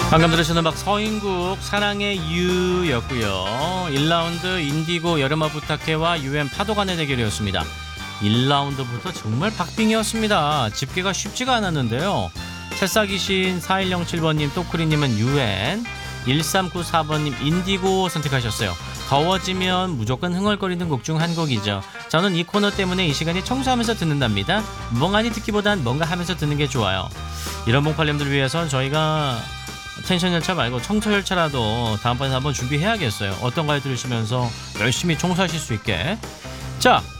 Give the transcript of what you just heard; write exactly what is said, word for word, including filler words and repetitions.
방금 들으신 음악 서인국 사랑의 이유였고요. 일 라운드 인디고 여름아 부탁해와 유엔 파도 간의 대결이었습니다. 일 라운드부터 정말 박빙이었습니다. 집계가 쉽지가 않았는데요. 새싹이신 사일영칠 번님, 또크리님은 유엔, 일삼구사 번님 인디고 선택하셨어요. 더워지면 무조건 흥얼거리는 곡 중 한 곡이죠. 저는 이 코너 때문에 이 시간에 청소하면서 듣는답니다. 멍하니 듣기보단 뭔가 하면서 듣는 게 좋아요. 이런 봉팔님들 위해선 저희가 텐션 열차 말고 청소 열차라도 다음번에 한번 준비해야겠어요. 어떤가요? 들으시면서 열심히 청소하실 수 있게. 자,